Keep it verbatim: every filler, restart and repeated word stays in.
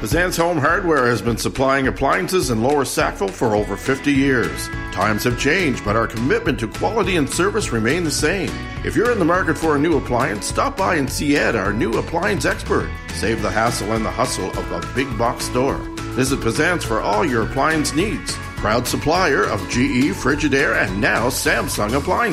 Pazan's Home Hardware has been supplying appliances in Lower Sackville for over fifty years. Times have changed, but our commitment to quality and service remain the same. If you're in the market for a new appliance, stop by and see Ed, our new appliance expert. Save the hassle and the hustle of a big box store. Visit Pazan's for all your appliance needs. Proud supplier of G E, Frigidaire, and now Samsung appliances.